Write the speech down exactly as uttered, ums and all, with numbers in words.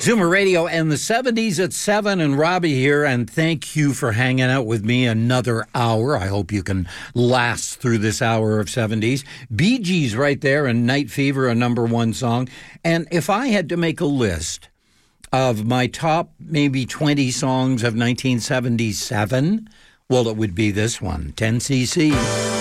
Zoomer Radio and the seventies at seven, and Robbie here, and thank you for hanging out with me another hour. I hope you can last through this hour of seventies. Bee Gees right there, and Night Fever, a number one song. And if I had to make a list of my top maybe twenty songs of nineteen seventy-seven, well, it would be this one, ten C C.